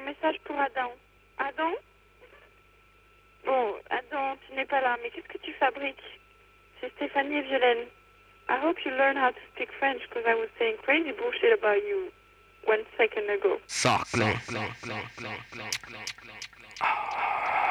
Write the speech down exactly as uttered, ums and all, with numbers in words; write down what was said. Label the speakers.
Speaker 1: message pour Adam. Adam? Bon, Adam, tu n'es pas là, mais qu'est-ce que tu fabriques? C'est Stéphanie et Violaine. I hope you learn how to speak French because I was saying crazy bullshit about you one second ago.
Speaker 2: Saclé.